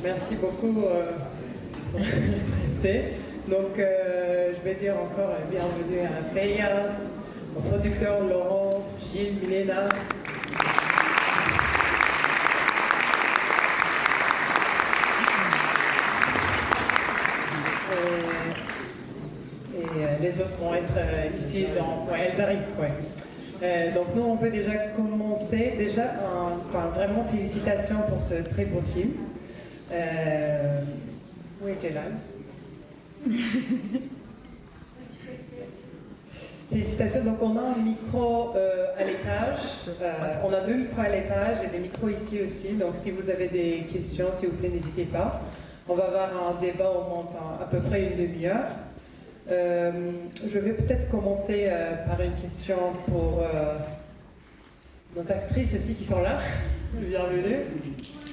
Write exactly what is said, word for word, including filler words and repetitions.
Merci beaucoup euh, pour rester. Donc, euh, je vais dire encore bienvenue à Veillas, au producteur Laurent, Gilles, Milena. Et, et euh, les autres vont être euh, ici, dans, ouais, elles arrivent. Ouais. Euh, donc nous, on peut déjà commencer. Déjà, un, enfin, vraiment félicitations pour ce très beau film. Euh, oui, Jelal. Félicitations. Donc on a un micro euh, à l'étage. Euh, on a deux micros à l'étage et des micros ici aussi. Donc si vous avez des questions, s'il vous plaît, n'hésitez pas. On va avoir un débat au moins, enfin, à peu près une demi-heure. Euh, je vais peut-être commencer euh, par une question pour euh, nos actrices aussi qui sont là. Bienvenue.